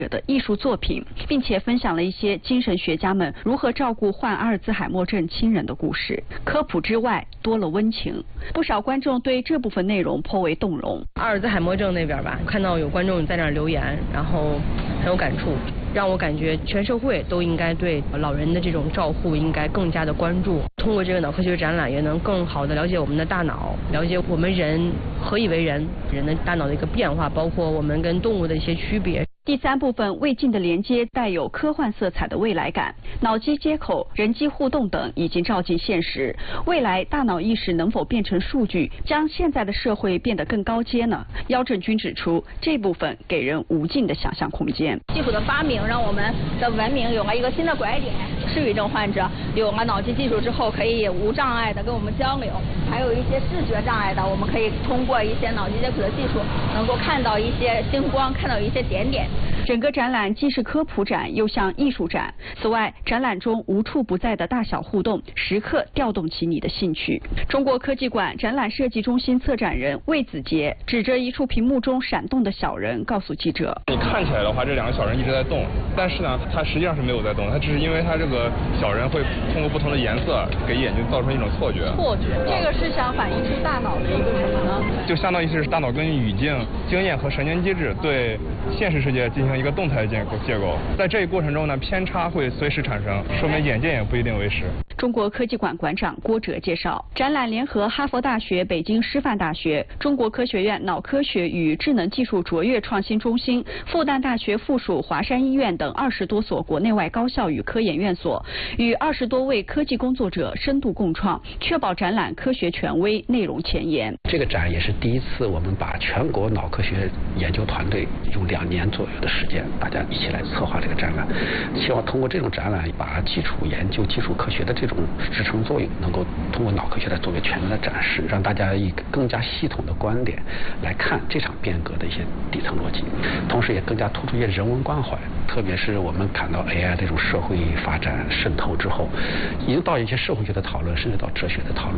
的艺术作品，并且分享了一些精神学家们如何照顾患阿尔兹海默症亲人的故事。科普之外多了温情，不少观众对这部分内容颇为动容。 阿尔兹海默症那边吧，看到有观众在那儿留言，然后很有感触，让我感觉全社会都应该对老人的这种照护应该更加的关注。通过这个脑科学展览，也能更好的了解我们的大脑，了解我们人何以为人，人的大脑的一个变化，包括我们跟动物的一些区别。 第三部分未尽的连接带有科幻色彩的未来感，脑机接口、人机互动等已经照进现实。未来大脑意识能否变成数据，将现在的社会变得更高阶呢？姚振军指出，这部分给人无尽的想象空间。 技术的发明让我们的文明有了一个新的拐点，失语症患者有了脑机技术之后，可以无障碍的跟我们交流；还有一些视觉障碍的，我们可以通过一些脑机接口的技术，能够看到一些星光，看到一些点点。 整个展览既是科普展，又像艺术展。此外，展览中无处不在的大小互动，时刻调动起你的兴趣。中国科技馆展览设计中心策展人魏子杰指着一处屏幕中闪动的小人，告诉记者：“ 你看起来的话，这两个小人一直在动，但是呢，它实际上是没有在动，它只是因为它这个小人会通过不同的颜色给眼睛造成一种错觉。 这个是想反映出大脑的一个什么呢？ 就相当于是大脑根据语境、经验和神经机制对现实世界进行一个动态的结构，在这一过程中呢，偏差会随时产生，说明眼见也不一定为实。” 中国科技馆馆长郭哲介绍，展览联合哈佛大学、北京师范大学、中国科学院脑科学与智能技术卓越创新中心、复旦大学附属华山医院等20多所国内外高校与科研院所，与20多位科技工作者深度共创，确保展览科学权威、内容前沿。 这个展也是第一次，我们把全国脑科学研究团队用2年左右的时间，大家一起来策划这个展览，希望通过这种展览，把基础研究、基础科学的这种支撑作用，能够通过脑科学来作为全面的展示，让大家以更加系统的观点来看这场变革的一些底层逻辑，同时也更加突出一些人文关怀。特别是我们看到 AI 这种社会发展渗透之后，已经到一些社会学的讨论，甚至到哲学的讨论。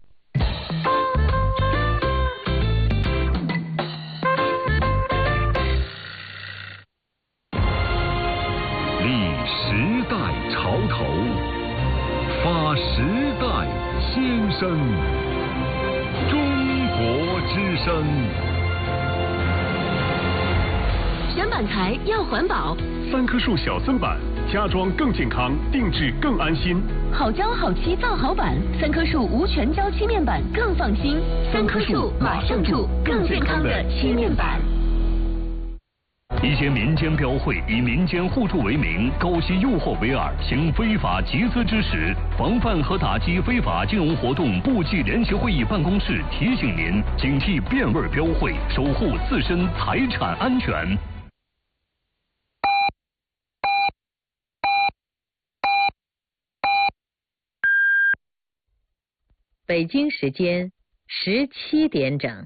立时代潮头，发时代先声。中国之声。 选板材要环保 ，3棵树小森板，家装更健康，定制更安心。 好胶好漆造好板，3棵树无全胶漆面板更放心。3棵树马上住，更健康的漆面板。 一些民间标会以民间互助为名，勾结诱惑为饵，行非法集资之实。防范和打击非法金融活动部际联席会议办公室提醒您：警惕变味标会，守护自身财产安全。 北京时间17点整。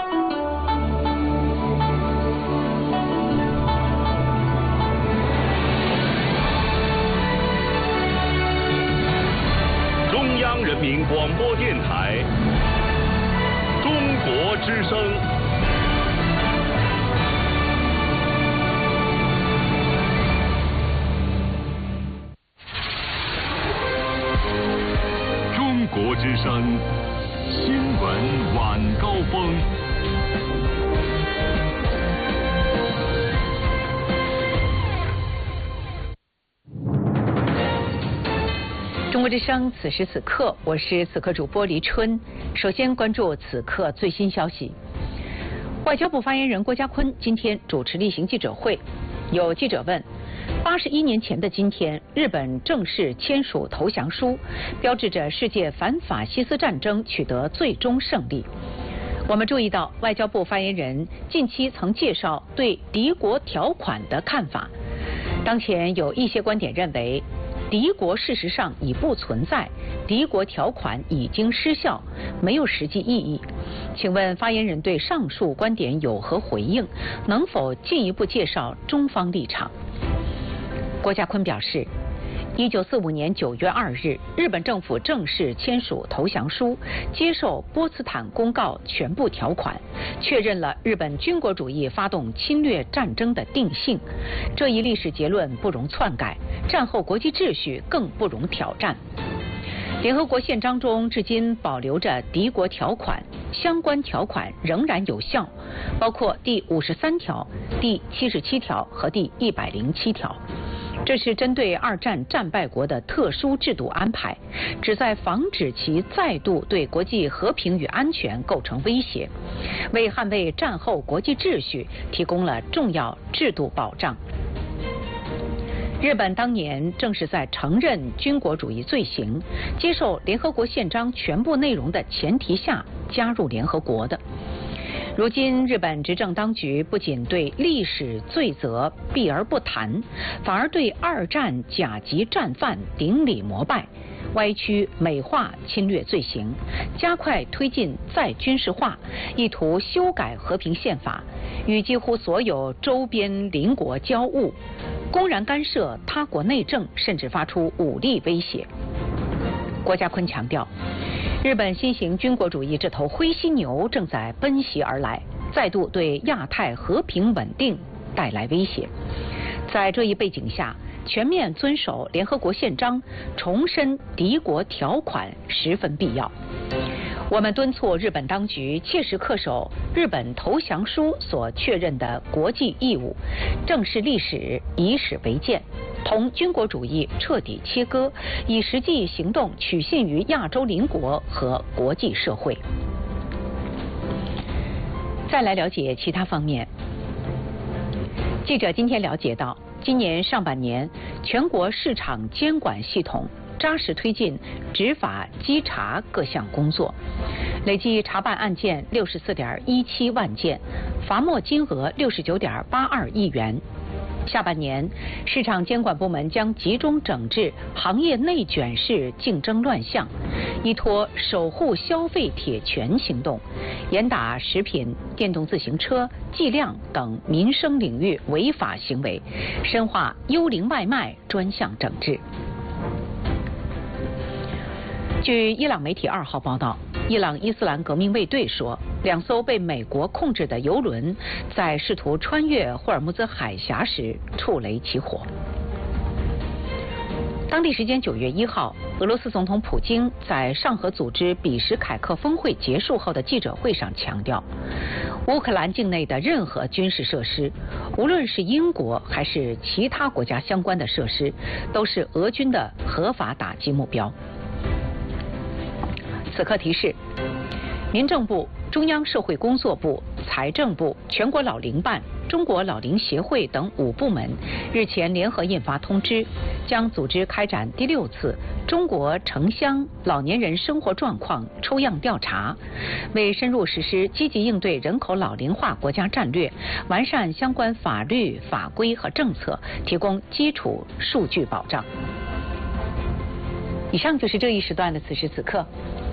中央人民广播电台，中国之声。中国之声新闻晚高峰。 中国之声，此时此刻，我是此刻主播黎春。首先关注此刻最新消息。外交部发言人郭家坤今天主持例行记者会，有记者问：81年前的今天，日本正式签署投降书，标志着世界反法西斯战争取得最终胜利。我们注意到，外交部发言人近期曾介绍对敌国条款的看法。当前有一些观点认为，敌国事实上已不存在，敌国条款已经失效，没有实际意义。请问发言人对上述观点有何回应？能否进一步介绍中方立场？郭家坤表示 1945年9月2日，日本政府正式签署投降书，接受波茨坦公告全部条款，确认了日本军国主义发动侵略战争的定性。这一历史结论不容篡改，战后国际秩序更不容挑战。联合国宪章中至今保留着敌国条款，相关条款仍然有效，包括第53条、第77条和第107条。这是针对二战战败国的特殊制度安排，旨在防止其再度对国际和平与安全构成威胁，为捍卫战后国际秩序提供了重要制度保障。日本当年正是在承认军国主义罪行、接受联合国宪章全部内容的前提下加入联合国的。如今，日本执政当局不仅对历史罪责避而不谈，反而对二战甲级战犯顶礼膜拜，歪曲美化侵略罪行，加快推进再军事化，意图修改和平宪法，与几乎所有周边邻国交恶，公然干涉他国内政，甚至发出武力威胁。郭家坤强调，日本新型军国主义这头灰犀牛正在奔袭而来，再度对亚太和平稳定带来威胁。在这一背景下，全面遵守联合国宪章，重申敌国条款十分必要。我们敦促日本当局切实恪守日本投降书所确认的国际义务，正视历史，以史为鉴，同军国主义彻底切割，以实际行动取信于亚洲邻国和国际社会。再来了解其他方面。记者今天了解到，今年上半年，全国市场监管系统扎实推进执法稽查各项工作，累计查办案件64.17万件，罚没金额69.82亿元。下半年，市场监管部门将集中整治行业内卷式竞争乱象，依托守护消费铁拳行动，严打食品、电动自行车、计量等民生领域违法行为，深化幽灵外卖专项整治。据伊朗媒体2号报道，伊朗伊斯兰革命卫队说，2艘被美国控制的油轮在试图穿越霍尔木兹海峡时触雷起火。当地时间9月1号，俄罗斯总统普京在上合组织比什凯克峰会结束后的记者会上强调，乌克兰境内的任何军事设施，无论是英国还是其他国家相关的设施，都是俄军的合法打击目标。此刻提示：民政部、中央社会工作部、财政部、全国老龄办、中国老龄协会等5部门日前联合印发通知，将组织开展第6次中国城乡老年人生活状况抽样调查，为深入实施积极应对人口老龄化国家战略，完善相关法律法规和政策，提供基础数据保障。以上就是这一时段的此时此刻。